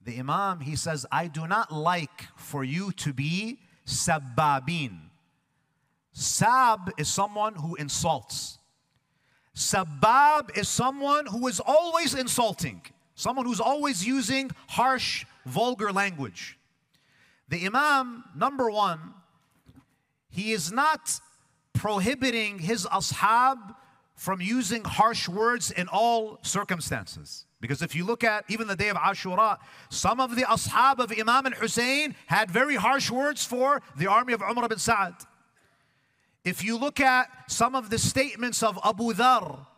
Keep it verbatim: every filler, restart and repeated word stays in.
The Imam, he says, I do not like for you to be sabbabin. Sab is someone who insults. Sabbab is someone who is always insulting. Someone who's always using harsh, vulgar language. The Imam, number one, he is not prohibiting his ashab from using harsh words in all circumstances. Because if you look at even the day of Ashura, some of the ashab of Imam al-Hussein had very harsh words for the army of Umar bin Sa'ad. If you look at some of the statements of Abu Dhar,